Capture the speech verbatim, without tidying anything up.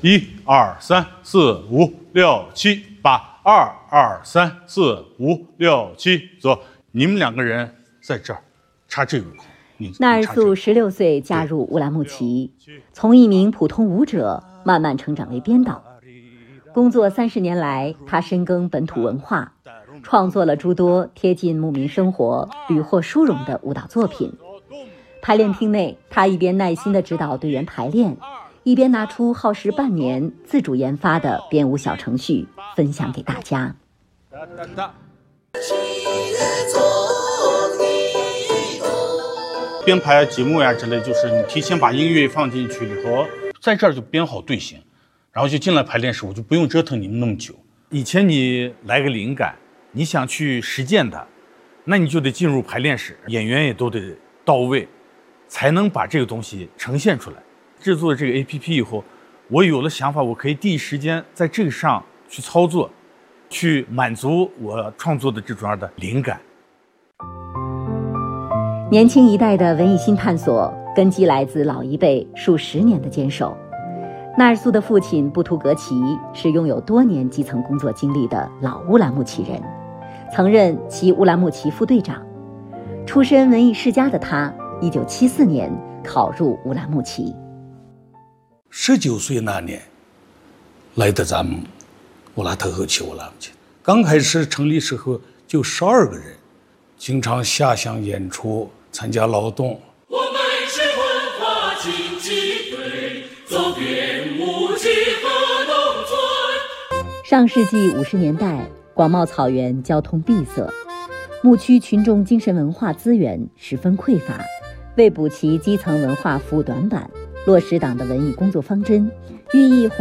一二三四五六七八，二二三四五六七，左。你们两个人在这儿，插这个口。 纳尔素十六岁加入乌兰牧骑，从一名普通舞者慢慢成长为编导。工作三十年来，他深耕本土文化，创作了诸多贴近牧民生活、屡获殊荣的舞蹈作品。排练厅内，他一边耐心地指导队员排练，一边拿出耗时半年自主研发的编舞小程序分享给大家。 编排节目呀之类，就是你提前把音乐放进去以后，在这儿就编好队形，然后就进来排练室，我就不用折腾你们那么久。 以前你来个灵感，你想去实践它，那你就得进入排练室，演员也都得到位，才能把这个东西呈现出来。制作这个 A P P 以后，我有了想法，我可以第一时间在这个上去操作，去满足我创作的这种样的灵感。 年轻一代的文艺新探索，根基来自老一辈数十年的坚守。纳尔苏的父亲布图格齐是拥有多年基层工作经历的老乌兰牧骑人，曾任其乌兰牧骑副队长。出身文艺世家的他，一九七四年考入乌兰牧骑。 十九岁那年，来到咱们乌拉特河去乌兰牧骑。刚开始成立时候就十二个人，经常下乡演出，参加劳动。 我们是文化经济队，走遍牧骑和农村。 上世纪五十年代，广袤草原交通闭塞，牧区群众精神文化资源十分匮乏。为补齐基层文化服务短板，落实党的文艺工作方针，寓意